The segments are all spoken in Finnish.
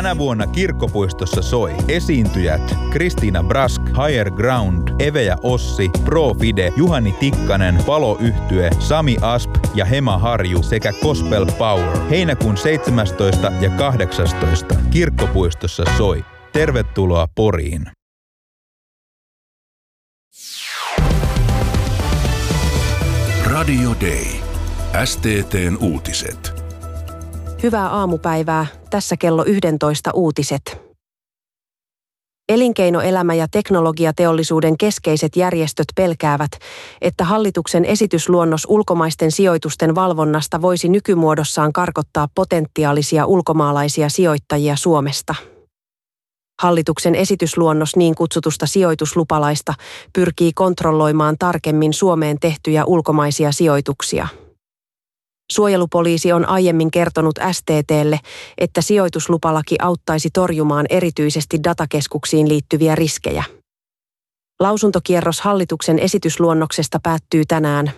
Tänä vuonna Kirkkopuistossa soi esiintyjät Kristiina Brask, Higher Ground, Eve ja Ossi, Pro Fide, Juhani Tikkanen, Palo-yhtye, Sami Asp ja Hema Harju sekä Gospel Power. Heinäkuun 17. ja 18. Kirkkopuistossa soi. Tervetuloa Poriin. Radio Day. STT:n uutiset. Hyvää aamupäivää. Tässä kello 11 uutiset. Elinkeinoelämä ja teknologiateollisuuden keskeiset järjestöt pelkäävät, että hallituksen esitysluonnos ulkomaisten sijoitusten valvonnasta voisi nykymuodossaan karkottaa potentiaalisia ulkomaalaisia sijoittajia Suomesta. Hallituksen esitysluonnos niin kutsutusta sijoituslupalaista pyrkii kontrolloimaan tarkemmin Suomeen tehtyjä ulkomaisia sijoituksia. Suojelupoliisi on aiemmin kertonut STT:lle, että sijoituslupalaki auttaisi torjumaan erityisesti datakeskuksiin liittyviä riskejä. Lausuntokierros hallituksen esitysluonnoksesta päättyy tänään.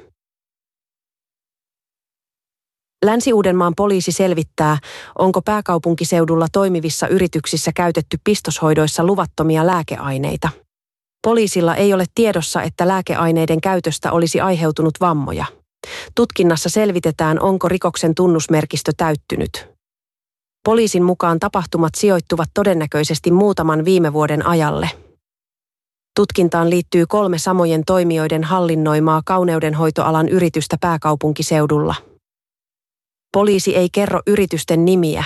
Länsi-Uudenmaan poliisi selvittää, onko pääkaupunkiseudulla toimivissa yrityksissä käytetty pistoshoidoissa luvattomia lääkeaineita. Poliisilla ei ole tiedossa, että lääkeaineiden käytöstä olisi aiheutunut vammoja. Tutkinnassa selvitetään, onko rikoksen tunnusmerkistö täyttynyt. Poliisin mukaan tapahtumat sijoittuvat todennäköisesti muutaman viime vuoden ajalle. Tutkintaan liittyy 3 samojen toimijoiden hallinnoimaa kauneudenhoitoalan yritystä pääkaupunkiseudulla. Poliisi ei kerro yritysten nimiä.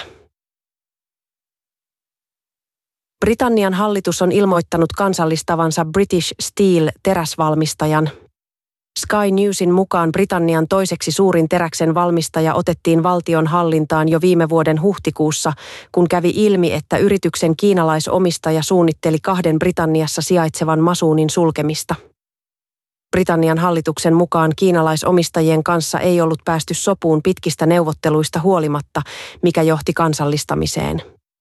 Britannian hallitus on ilmoittanut kansallistavansa British Steel teräsvalmistajan. Sky Newsin mukaan Britannian toiseksi suurin teräksen valmistaja otettiin valtion hallintaan jo viime vuoden huhtikuussa, kun kävi ilmi, että yrityksen kiinalaisomistaja suunnitteli 2 Britanniassa sijaitsevan masuunin sulkemista. Britannian hallituksen mukaan kiinalaisomistajien kanssa ei ollut päästy sopuun pitkistä neuvotteluista huolimatta, mikä johti kansallistamiseen.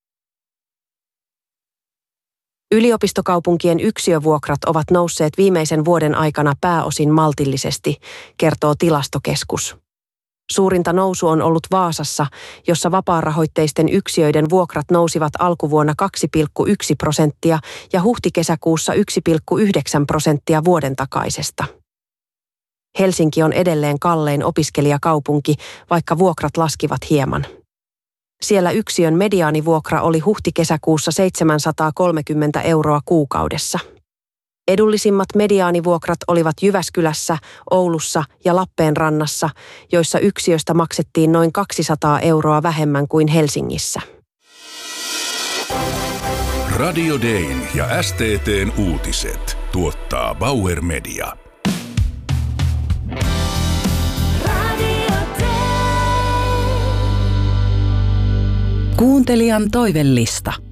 Yliopistokaupunkien yksiövuokrat ovat nousseet viimeisen vuoden aikana pääosin maltillisesti, kertoo Tilastokeskus. Suurinta nousu on ollut Vaasassa, jossa vapaarahoitteisten yksiöiden vuokrat nousivat alkuvuonna 2,1% ja huhti-kesäkuussa 1,9% vuoden takaisesta. Helsinki on edelleen kallein opiskelijakaupunki, vaikka vuokrat laskivat hieman. Siellä yksiön mediaanivuokra oli huhti-kesäkuussa 730 € kuukaudessa. Edullisimmat mediaanivuokrat olivat Jyväskylässä, Oulussa ja Lappeenrannassa, joissa yksiöstä maksettiin noin 200 € vähemmän kuin Helsingissä. Radio Dayn ja STT:n uutiset tuottaa Bauer Media. Kuuntelijan toivellista.